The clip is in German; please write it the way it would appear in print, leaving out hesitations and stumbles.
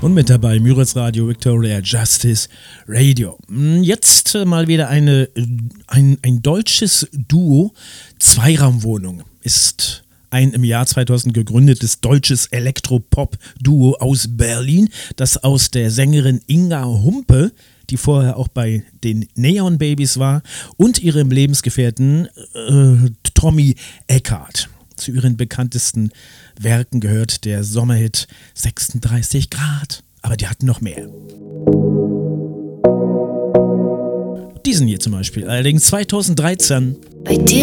Und mit dabei Müritz Radio, Victoria Justice Radio. Jetzt mal wieder ein deutsches Duo. Zweiraumwohnung ist ein im Jahr 2000 gegründetes deutsches Elektropop-Duo aus Berlin, das aus der Sängerin Inga Humpe, die vorher auch bei den Neon Babies war, und ihrem Lebensgefährten Tommy Eckhardt. Zu ihren bekanntesten Werken gehört der Sommerhit 36 Grad. Aber die hatten noch mehr. Diesen hier zum Beispiel, allerdings 2013. Bei dir